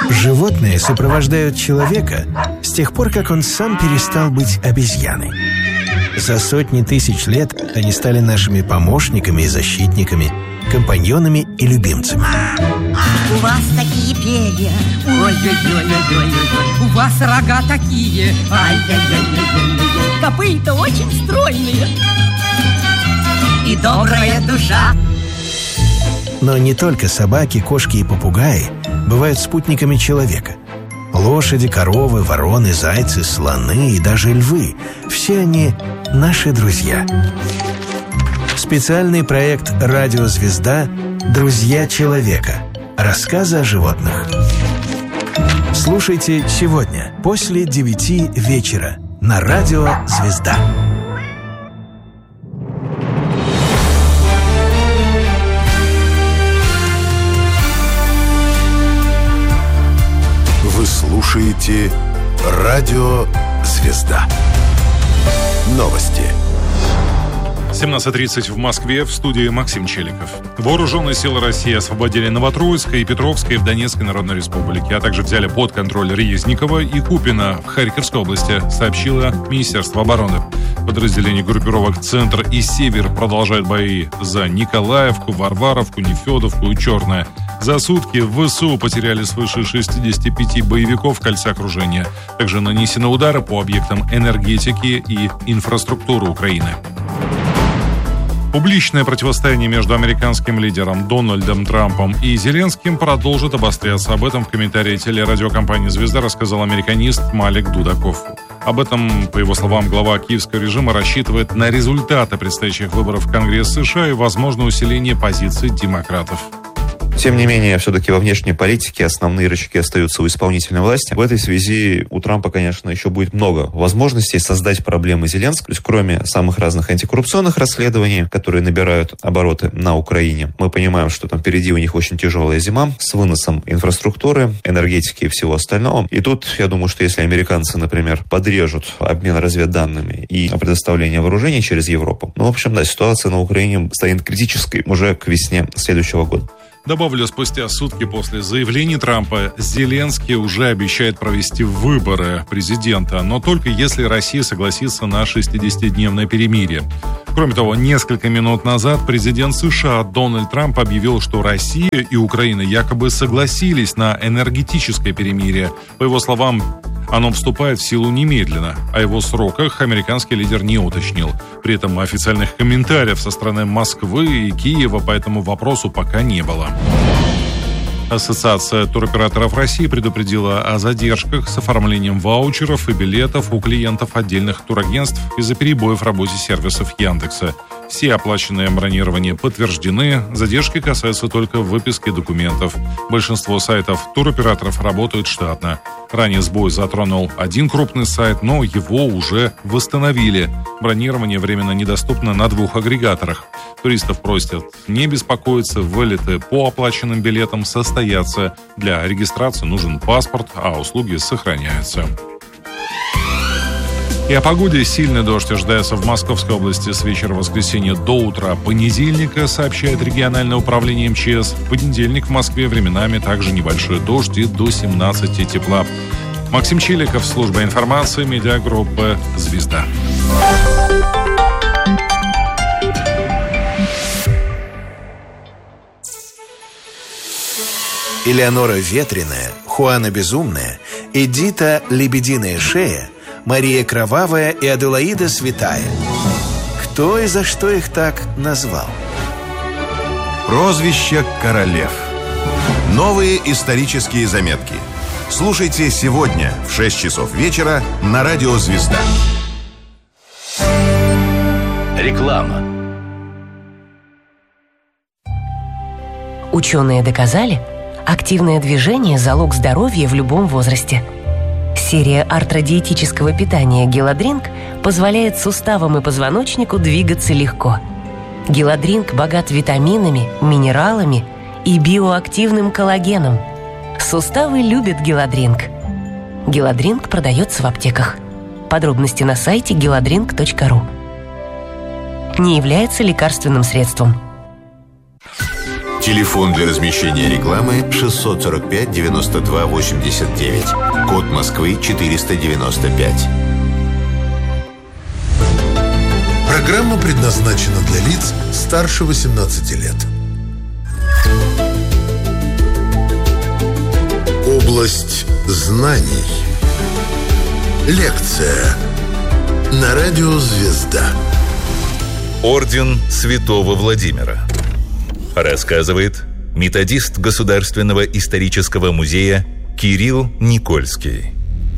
Животные сопровождают человека с тех пор, как он сам перестал быть обезьяной. За сотни тысяч лет они стали нашими помощниками и защитниками, компаньонами и любимцами. У вас такие перья, ой-ой-ой-ой-ой-ой. У вас рога такие, ай-яй-яй-яй-яй-яй. Копыта очень стройные и добрая душа. Но не только собаки, кошки и попугаи бывают спутниками человека. Лошади, коровы, вороны, зайцы, слоны и даже львы – все они наши друзья. Специальный проект «Радио Звезда. Друзья человека». Рассказы о животных. Слушайте сегодня после 9 вечера на Радио Звезда. Вы слушаете Радио Звезда. Новости. 17:30 в Москве, в студии Максим Челиков. Вооруженные силы России освободили Новотроицкое и Петровское в Донецкой Народной Республике, а также взяли под контроль Резникова и Купино в Харьковской области, сообщило Министерство обороны. Подразделения группировок «Центр» и «Север» продолжают бои за Николаевку, Варваровку, Нефедовку и Черное. За сутки в ВСУ потеряли свыше 65 боевиков кольца окружения. Также нанесены удары по объектам энергетики и инфраструктуры Украины. Публичное противостояние между американским лидером Дональдом Трампом и Зеленским продолжит обостряться. Об этом в комментарии телерадиокомпании «Звезда» рассказал американист Малик Дудаков. Об этом, по его словам, глава киевского режима рассчитывает на результаты предстоящих выборов в Конгресс США и возможное усиление позиций демократов. Тем не менее, все-таки во внешней политике основные рычаги остаются у исполнительной власти. В этой связи у Трампа, конечно, еще будет много возможностей создать проблемы Зеленскому. То есть, кроме самых разных антикоррупционных расследований, которые набирают обороты на Украине, мы понимаем, что там впереди у них очень тяжелая зима с выносом инфраструктуры, энергетики и всего остального. И тут, я думаю, что если американцы, например, подрежут обмен разведданными и предоставление вооружений через Европу, в общем, да, ситуация на Украине станет критической уже к весне следующего года. Добавлю, спустя сутки после заявлений Трампа, Зеленский уже обещает провести выборы президента, но только если Россия согласится на 60-дневное перемирие. Кроме того, несколько минут назад президент США Дональд Трамп объявил, что Россия и Украина якобы согласились на энергетическое перемирие. По его словам, оно вступает в силу немедленно. О его сроках американский лидер не уточнил. При этом официальных комментариев со стороны Москвы и Киева по этому вопросу пока не было. Ассоциация туроператоров России предупредила о задержках с оформлением ваучеров и билетов у клиентов отдельных турагентств из-за перебоев в работе сервисов Яндекса. Все оплаченные бронирования подтверждены, задержки касаются только выписки документов. Большинство сайтов туроператоров работают штатно. Ранее сбой затронул один крупный сайт, но его уже восстановили. Бронирование временно недоступно на 2 агрегаторах. Туристов просят не беспокоиться, вылеты по оплаченным билетам состоятся. Для регистрации нужен паспорт, а услуги сохраняются. И о погоде. Сильный дождь ожидается в Московской области с вечера воскресенья до утра понедельника, сообщает региональное управление МЧС. В понедельник в Москве временами также небольшой дождь и до 17 тепла. Максим Челиков, служба информации, медиагруппа «Звезда». Элеонора Ветреная, Хуана Безумная, Эдита Лебединая Шея, Мария Кровавая и Аделаида Святая. Кто и за что их так назвал? Прозвище королев. Новые исторические заметки. Слушайте сегодня в 6 часов вечера на Радио Звезда. Реклама. Ученые доказали, активное движение – залог здоровья в любом возрасте. Серия артродиетического питания «Геладринк» позволяет суставам и позвоночнику двигаться легко. «Геладринк» богат витаминами, минералами и биоактивным коллагеном. Суставы любят «Геладринк». «Геладринк» продается в аптеках. Подробности на сайте geladrink.ru. Не является лекарственным средством. Телефон для размещения рекламы 645-92-89. Код Москвы 495. Программа предназначена для лиц старше 18 лет. Область знаний. Лекция на радио «Звезда». Орден Святого Владимира. Рассказывает методист Государственного исторического музея Кирилл Никольский.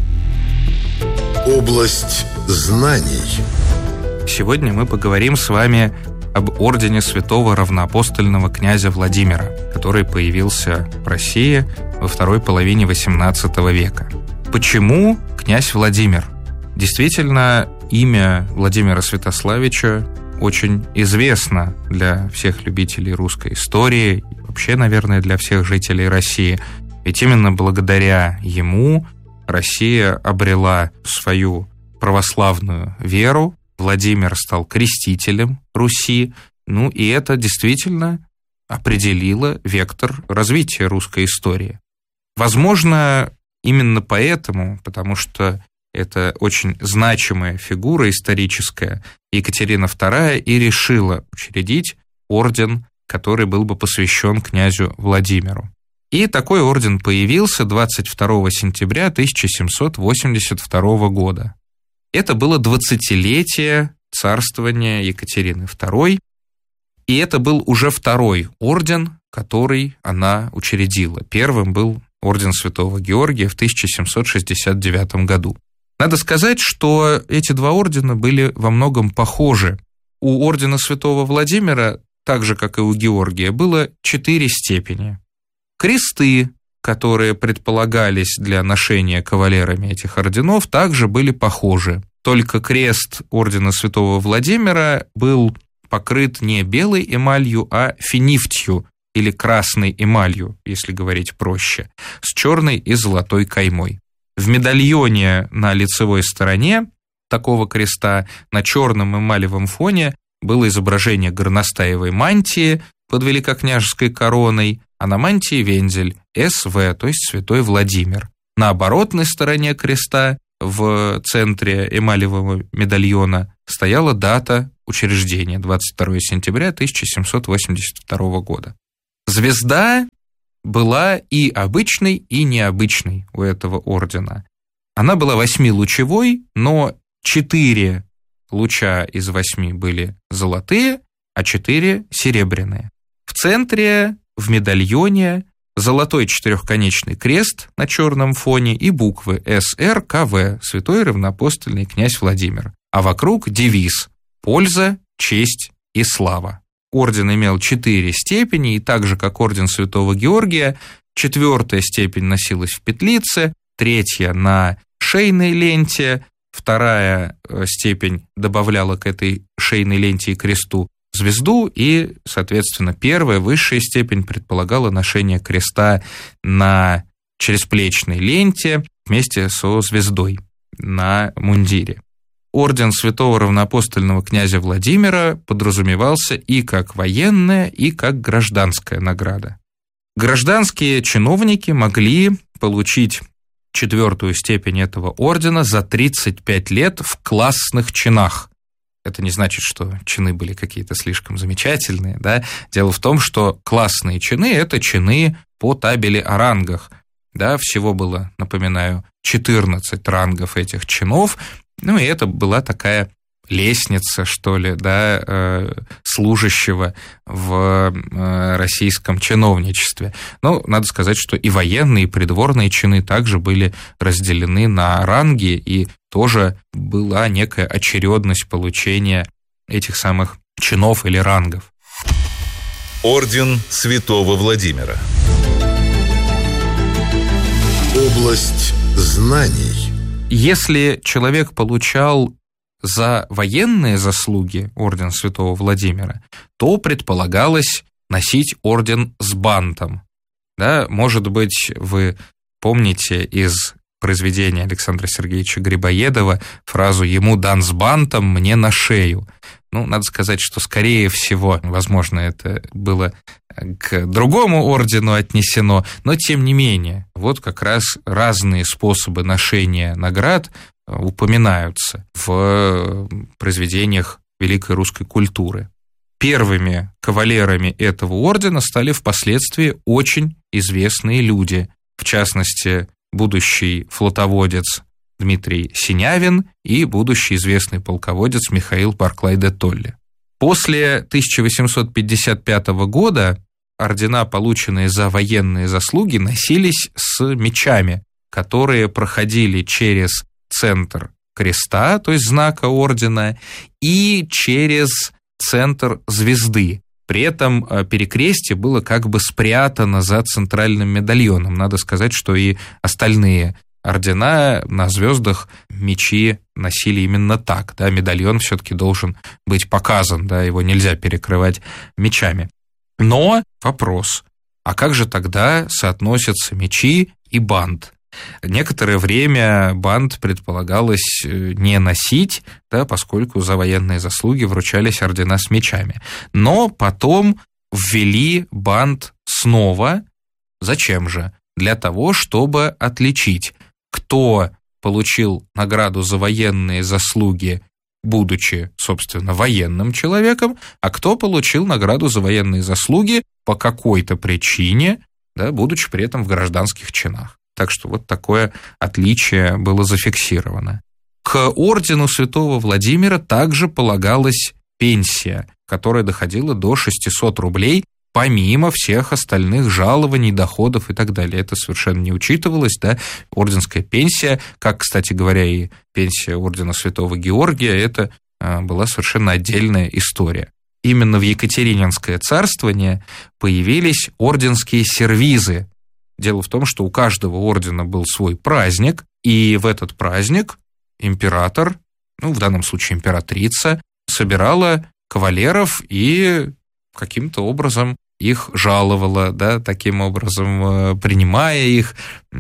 Область знаний. Сегодня мы поговорим с вами об ордене святого равноапостольного князя Владимира, который появился в России во второй половине XVIII века. Почему князь Владимир? Действительно, имя Владимира Святославича очень известно для всех любителей русской истории и вообще, наверное, для всех жителей России. Ведь именно благодаря ему Россия обрела свою православную веру, Владимир стал крестителем Руси, и это действительно определило вектор развития русской истории. Возможно, именно поэтому, потому что это очень значимая фигура историческая, Екатерина II и решила учредить орден, который был бы посвящен князю Владимиру. И такой орден появился 22 сентября 1782 года. Это было 20-летие царствования Екатерины II, и это был уже второй орден, который она учредила. Первым был орден Святого Георгия в 1769 году. Надо сказать, что эти два ордена были во многом похожи. У ордена Святого Владимира, так же, как и у Георгия, было 4 степени. Кресты, которые предполагались для ношения кавалерами этих орденов, также были похожи. Только крест ордена Святого Владимира был покрыт не белой эмалью, а финифтью или красной эмалью, если говорить проще, с черной и золотой каймой. В медальоне на лицевой стороне такого креста на черном эмалевом фоне было изображение горностаевой мантии под великокняжеской короной, а на мантии вензель СВ, то есть Святой Владимир. На оборотной стороне креста в центре эмалевого медальона стояла дата учреждения, 22 сентября 1782 года. Звезда была и обычной, и необычной у этого ордена. Она была 8-лучевой, но 4 луча из 8 были золотые, а 4 серебряные. В центре, в медальоне, золотой четырехконечный крест на черном фоне и буквы СРКВ, Святой равноапостольный князь Владимир. А вокруг девиз «Польза, честь и слава». Орден имел 4 степени, и так же, как орден Святого Георгия, 4-я степень носилась в петлице, 3-я на шейной ленте, 2-я степень добавляла к этой шейной ленте и кресту звезду, и, соответственно, 1-я, высшая степень, предполагала ношение креста на чересплечной ленте вместе со звездой на мундире. Орден Святого равноапостольного князя Владимира подразумевался и как военная, и как гражданская награда. Гражданские чиновники могли получить 4-ю степень этого ордена за 35 лет в классных чинах. Это не значит, что чины были какие-то слишком замечательные, да? Дело в том, что классные чины – это чины по табели о рангах. Да? Всего было, напоминаю, 14 рангов этих чинов, и это была такая лестница, что ли, да, служащего в российском чиновничестве. Но надо сказать, что и военные, и придворные чины также были разделены на ранги, и тоже была некая очередность получения этих самых чинов или рангов. Орден Святого Владимира. Область знаний. Если человек получал за военные заслуги орден Святого Владимира, то предполагалось носить орден с бантом. Да, может быть, вы помните из произведения Александра Сергеевича Грибоедова фразу «ему дан с бантом, мне на шею». Надо сказать, что, скорее всего, возможно, это было к другому ордену отнесено, но тем не менее, вот как раз разные способы ношения наград упоминаются в произведениях великой русской культуры. Первыми кавалерами этого ордена стали впоследствии очень известные люди, в частности, будущий флотоводец Дмитрий Синявин и будущий известный полководец Михаил Барклай де Толли. После 1855 года ордена, полученные за военные заслуги, носились с мечами, которые проходили через центр креста, то есть знака ордена, и через центр звезды. При этом перекрестие было как бы спрятано за центральным медальоном. Надо сказать, что и остальные ордена на звездах мечи носили именно так. Да, медальон все-таки должен быть показан, да, его нельзя перекрывать мечами. Но вопрос, а как же тогда соотносятся мечи и бант? Некоторое время бант предполагалось не носить, да, поскольку за военные заслуги вручались ордена с мечами. Но потом ввели бант снова. Зачем же? Для того, чтобы отличить, кто получил награду за военные заслуги, будучи, собственно, военным человеком, а кто получил награду за военные заслуги по какой-то причине, да, будучи при этом в гражданских чинах. Так что вот такое отличие было зафиксировано. К ордену святого Владимира также полагалась пенсия, которая доходила до 600 рублей, помимо всех остальных жалований, доходов и так далее. Это совершенно не учитывалось, да, орденская пенсия, как, кстати говоря, и пенсия ордена святого Георгия, это была совершенно отдельная история. Именно в Екатерининское царствование появились орденские сервизы. Дело в том, что у каждого ордена был свой праздник, и в этот праздник император, в данном случае императрица, собирала кавалеров и каким-то образом их жаловала, да, таким образом принимая их,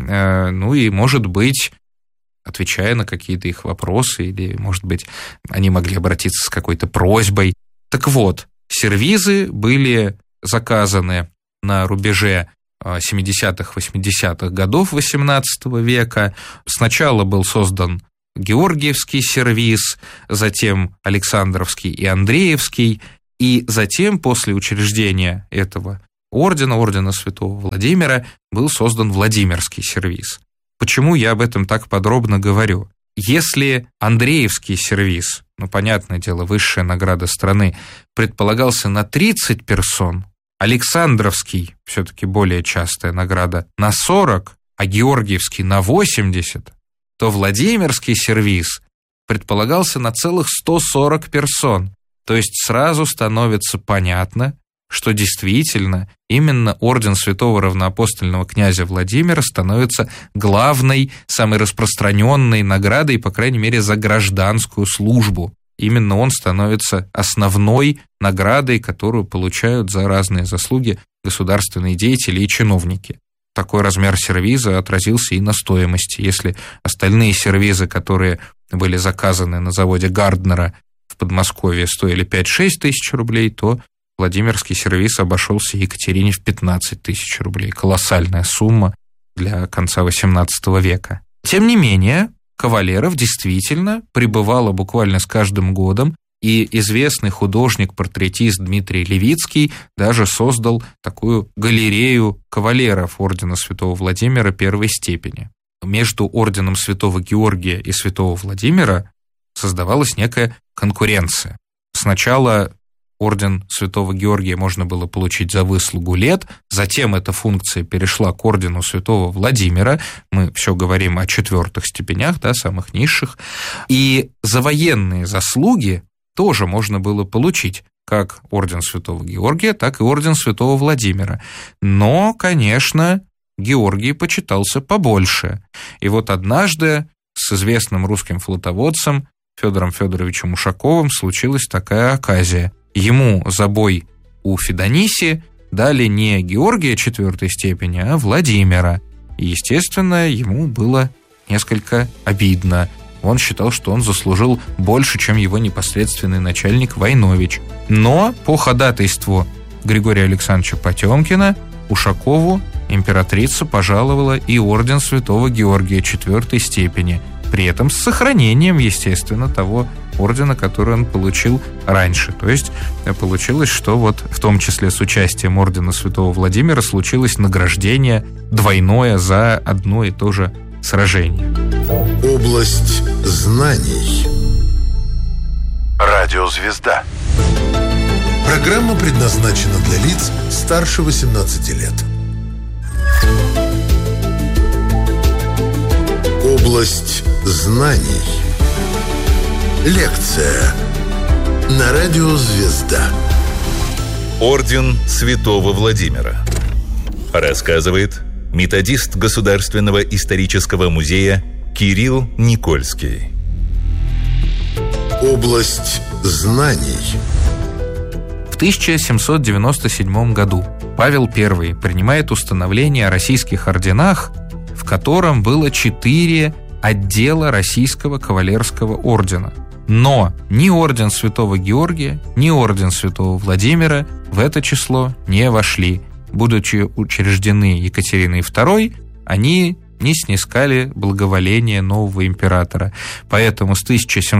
и, может быть, отвечая на какие-то их вопросы, или, может быть, они могли обратиться с какой-то просьбой. Так вот, сервизы были заказаны на рубеже 70-х, 80-х годов XVIII века. Сначала был создан Георгиевский сервиз, затем Александровский и Андреевский, и затем, после учреждения этого ордена святого Владимира, был создан Владимирский сервиз. Почему я об этом так подробно говорю? Если Андреевский сервиз, понятное дело, высшая награда страны, предполагался на 30 персон, Александровский, все-таки более частая награда, на 40, а Георгиевский на 80, то Владимирский сервиз предполагался на целых 140 персон. То есть сразу становится понятно, что действительно именно орден святого равноапостольного князя Владимира становится главной, самой распространенной наградой, по крайней мере, за гражданскую службу. Именно он становится основной наградой, которую получают за разные заслуги государственные деятели и чиновники. Такой размер сервиза отразился и на стоимости. Если остальные сервизы, которые были заказаны на заводе Гарднера в Подмосковье, стоили 5-6 тысяч рублей, то Владимирский сервиз обошелся Екатерине в 15 тысяч рублей. Колоссальная сумма для конца XVIII века. Тем не менее, кавалеров действительно прибывало буквально с каждым годом, и известный художник-портретист Дмитрий Левицкий даже создал такую галерею кавалеров ордена святого Владимира первой степени. Между орденом святого Георгия и святого Владимира создавалась некая конкуренция. Сначала орден святого Георгия можно было получить за выслугу лет, затем эта функция перешла к ордену святого Владимира, мы все говорим о 4-х степенях, да, самых низших, и за военные заслуги тоже можно было получить как орден святого Георгия, так и орден святого Владимира. Но, конечно, Георгий почитался побольше. И вот однажды с известным русским флотоводцем Федором Федоровичем Ушаковым случилась такая оказия. Ему за бой у Федониси дали не Георгия 4-й степени, а Владимира. И, естественно, ему было несколько обидно. Он считал, что он заслужил больше, чем его непосредственный начальник Войнович. Но по ходатайству Григория Александровича Потемкина Ушакову императрица пожаловала и орден Святого Георгия 4-й степени, при этом с сохранением, естественно, того ордена, который он получил раньше. То есть получилось, что вот в том числе с участием ордена Святого Владимира случилось награждение двойное за одно и то же сражение. Область знаний. Радиозвезда. Программа предназначена для лиц старше 18 лет. Область знаний. Лекция на радио «Звезда». Орден Святого Владимира. Рассказывает методист Государственного исторического музея Кирилл Никольский. Область знаний. В 1797 году Павел I принимает установление о российских орденах, в котором было 4 отдела Российского кавалерского ордена. Но ни орден Святого Георгия, ни орден Святого Владимира в это число не вошли. Будучи учреждены Екатериной II, они не снискали благоволения нового императора. Поэтому с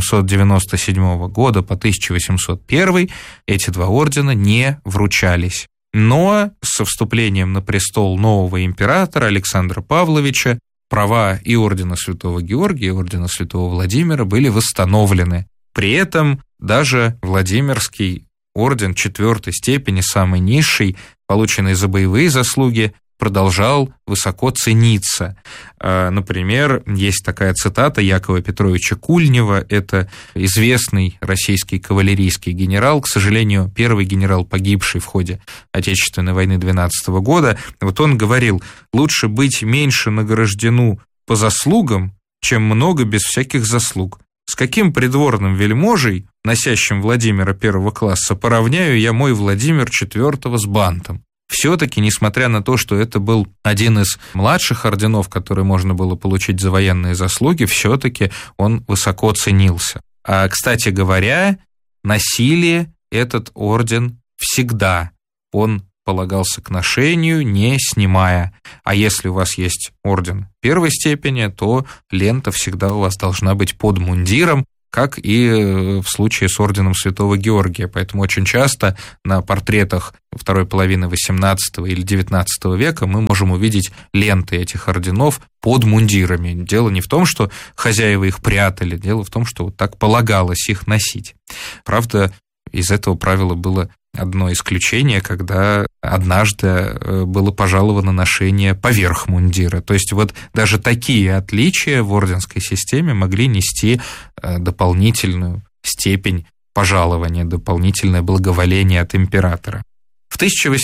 1797 года по 1801 эти 2 ордена не вручались. Но со вступлением на престол нового императора Александра Павловича права и ордена Святого Георгия, и ордена Святого Владимира были восстановлены. При этом даже Владимирский орден 4-й степени, самый низший, полученный за боевые заслуги, продолжал высоко цениться. Например, есть такая цитата Якова Петровича Кульнева, это известный российский кавалерийский генерал, к сожалению, первый генерал, погибший в ходе Отечественной войны 12 года. Вот он говорил: лучше быть меньше награждену по заслугам, чем много без всяких заслуг. С каким придворным вельможей, носящим Владимира 1 класса, поравняю я мой Владимир 4 с бантом? Все-таки, несмотря на то, что это был один из младших орденов, который можно было получить за военные заслуги, все-таки он высоко ценился. А, кстати говоря, носили этот орден всегда. Он полагался к ношению, не снимая. А если у вас есть орден 1 степени, то лента всегда у вас должна быть под мундиром, как и в случае с орденом Святого Георгия. Поэтому очень часто на портретах второй половины XVIII или XIX века мы можем увидеть ленты этих орденов под мундирами. Дело не в том, что хозяева их прятали, дело в том, что вот так полагалось их носить. Правда, из этого правила было одно исключение, когда однажды было пожаловано ношение поверх мундира. То есть вот даже такие отличия в орденской системе могли нести дополнительную степень пожалования, дополнительное благоволение от императора. В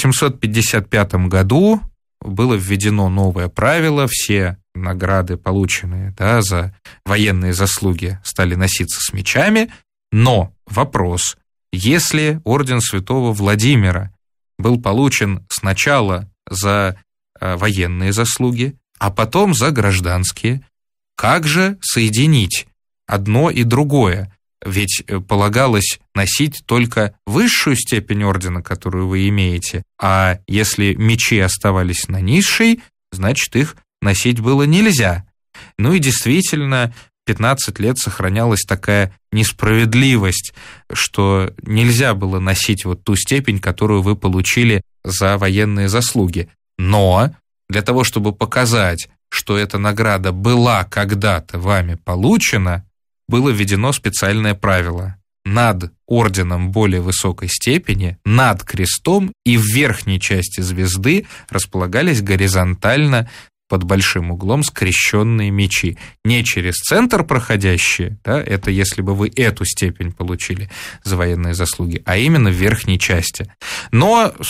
1855 году было введено новое правило: все награды, полученные за военные заслуги, стали носиться с мечами, но вопрос: если орден Святого Владимира был получен сначала за военные заслуги, а потом за гражданские, как же соединить одно и другое? Ведь полагалось носить только высшую степень ордена, которую вы имеете, а если мечи оставались на низшей, значит, их носить было нельзя. Ну и действительно, 15 лет сохранялась такая несправедливость, что нельзя было носить вот ту степень, которую вы получили за военные заслуги. Но для того, чтобы показать, что эта награда была когда-то вами получена, было введено специальное правило. Над орденом более высокой степени, над крестом и в верхней части звезды располагались горизонтально под большим углом скрещенные мечи. Не через центр проходящие, это если бы вы эту степень получили за военные заслуги, а именно в верхней части. Но в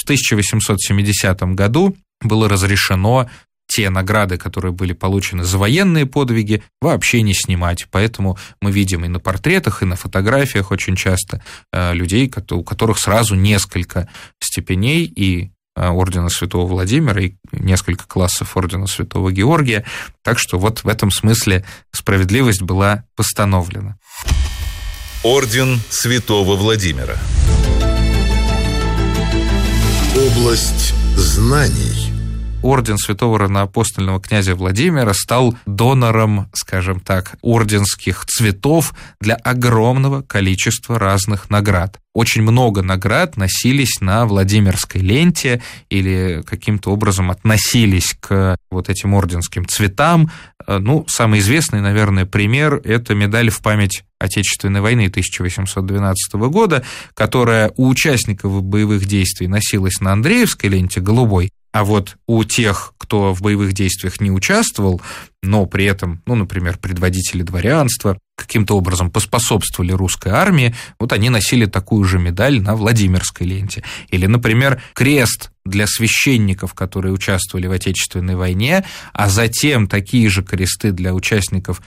1870 году было разрешено те награды, которые были получены за военные подвиги, вообще не снимать. Поэтому мы видим и на портретах, и на фотографиях очень часто людей, у которых сразу несколько степеней и ордена Святого Владимира и несколько классов ордена Святого Георгия. Так что вот в этом смысле справедливость была восстановлена. Орден Святого Владимира. Область знаний. Орден Святого Равноапостольного князя Владимира стал донором, скажем так, орденских цветов для огромного количества разных наград. Очень много наград носились на Владимирской ленте или каким-то образом относились к вот этим орденским цветам. Самый известный, наверное, пример – это медаль в память Отечественной войны 1812 года, которая у участников боевых действий носилась на Андреевской ленте голубой, а вот у тех, кто в боевых действиях не участвовал, но при этом, например, предводители дворянства, каким-то образом поспособствовали русской армии, вот они носили такую же медаль на Владимирской ленте. Или, например, крест для священников, которые участвовали в Отечественной войне, а затем такие же кресты для участников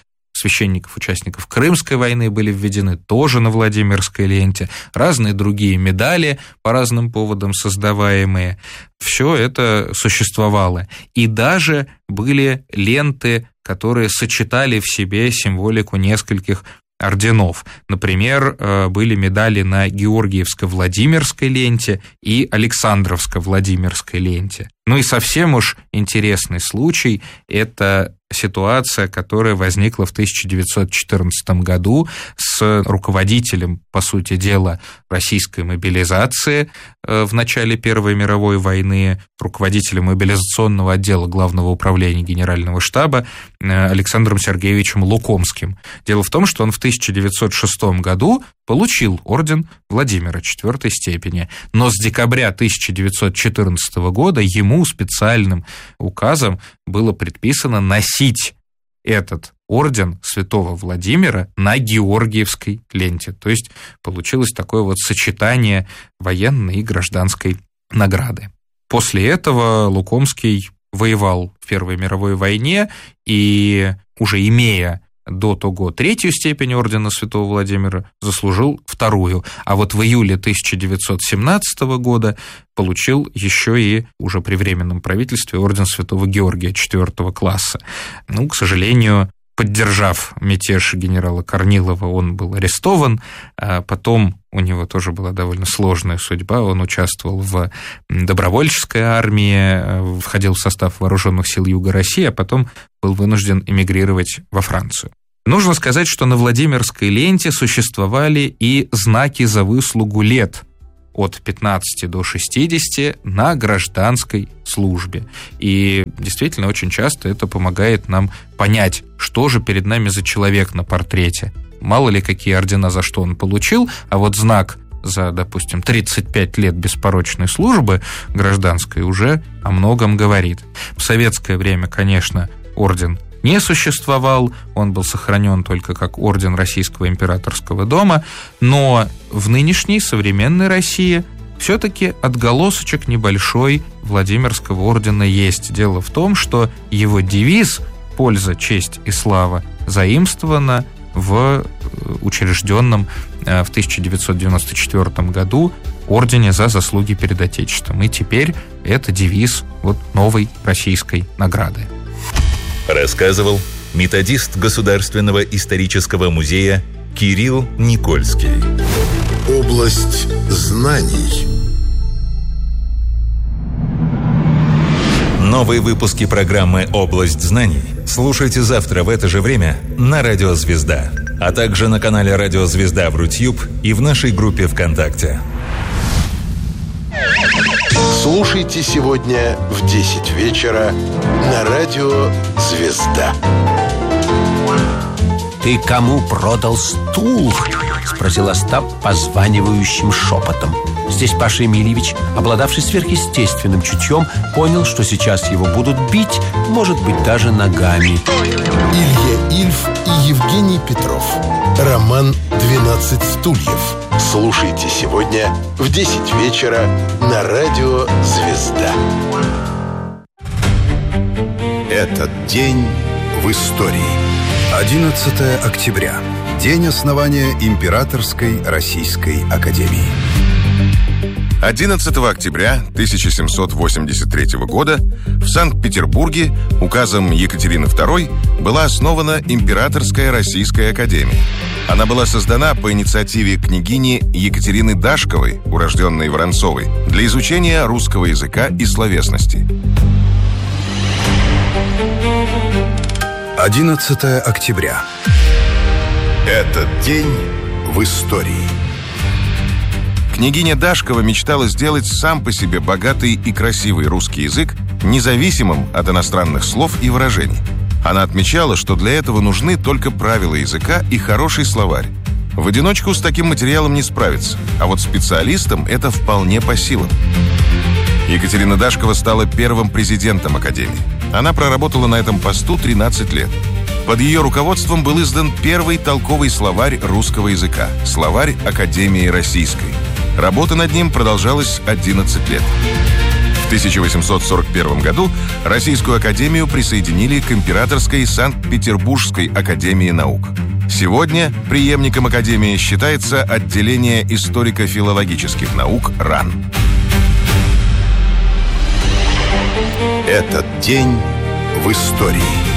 Крымской войны были введены тоже на Владимирской ленте, разные другие медали по разным поводам создаваемые. Все это существовало. И даже были ленты, которые сочетали в себе символику нескольких орденов. Например, были медали на Георгиевско-Владимирской ленте и Александровско-Владимирской ленте. И совсем уж интересный случай – это ситуация, которая возникла в 1914 году с руководителем, по сути дела, российской мобилизации в начале Первой мировой войны, руководителем мобилизационного отдела Главного управления Генерального штаба Александром Сергеевичем Лукомским. Дело в том, что он в 1906 году получил орден Владимира IV степени, но с декабря 1914 года ему специальным указом было предписано носить этот орден Святого Владимира на Георгиевской ленте. То есть получилось такое вот сочетание военной и гражданской награды. После этого Лукомский воевал в Первой мировой войне и, уже имея до того третью степень ордена Святого Владимира, заслужил вторую. А вот в июле 1917 года получил еще и уже при Временном правительстве орден Святого Георгия 4 класса. К сожалению, поддержав мятеж генерала Корнилова, он был арестован, а потом у него тоже была довольно сложная судьба. Он участвовал в добровольческой армии, входил в состав вооруженных сил Юга России, а потом был вынужден эмигрировать во Францию. Нужно сказать, что на Владимирской ленте существовали и знаки за выслугу лет от 15 до 60 на гражданской службе. И действительно, очень часто это помогает нам понять, что же перед нами за человек на портрете. Мало ли, какие ордена за что он получил, а вот знак за, допустим, 35 лет беспорочной службы гражданской уже о многом говорит. В советское время, конечно, орден не существовал, он был сохранен только как орден Российского императорского дома, но в нынешней современной России все-таки отголосочек небольшой Владимирского ордена есть. Дело в том, что его девиз «Польза, честь и слава» заимствована в учрежденном в 1994 году ордене за заслуги перед Отечеством. И теперь это девиз новой российской награды. Рассказывал методист Государственного исторического музея Кирилл Никольский. Область знаний. Новые выпуски программы «Область знаний» слушайте завтра в это же время на Радио Звезда, а также на канале Радио Звезда в Рутьюб и в нашей группе ВКонтакте. Слушайте сегодня в 10 вечера на Радио Звезда. «Ты кому продал стул?» — спросил Остап позванивающим шепотом. Здесь Паша Емельевич, обладавший сверхъестественным чутьем, понял, что сейчас его будут бить, может быть, даже ногами. Илья Ильф и Евгений Петров. Роман «12 стульев». Слушайте сегодня в 10 вечера на Радио Звезда. Этот день в истории. 11 октября. День основания Императорской Российской Академии. 11 октября 1783 года в Санкт-Петербурге указом Екатерины II была основана Императорская Российская Академия. Она была создана по инициативе княгини Екатерины Дашковой, урожденной Воронцовой, для изучения русского языка и словесности. 11 октября. Этот день в истории. Княгиня Дашкова мечтала сделать сам по себе богатый и красивый русский язык независимым от иностранных слов и выражений. Она отмечала, что для этого нужны только правила языка и хороший словарь. В одиночку с таким материалом не справиться, а вот специалистам это вполне по силам. Екатерина Дашкова стала первым президентом Академии. Она проработала на этом посту 13 лет. Под ее руководством был издан первый толковый словарь русского языка – словарь Академии Российской. Работа над ним продолжалась 11 лет. В 1841 году Российскую Академию присоединили к Императорской Санкт-Петербургской Академии наук. Сегодня преемником Академии считается отделение историко-филологических наук РАН. Этот день в истории.